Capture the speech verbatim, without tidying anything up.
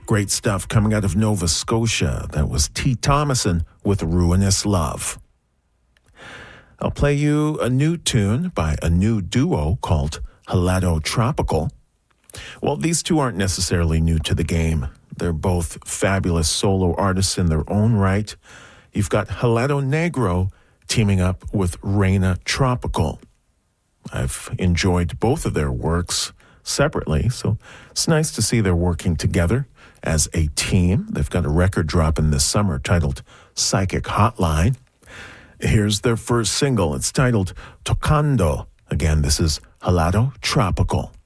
Great stuff coming out of Nova Scotia. That was T. Thomason with Ruinous Love. I'll play you a new tune by a new duo called Helado Tropical. Well, these two aren't necessarily new to the game. They're both fabulous solo artists in their own right. You've got Helado Negro teaming up with Reina Tropical. I've enjoyed both of their works separately, so it's nice to see they're working together as a team. They've got a record dropping this summer titled Psychic Hotline. Here's their first single. It's titled Tocando. Again, this is Helado Tropical.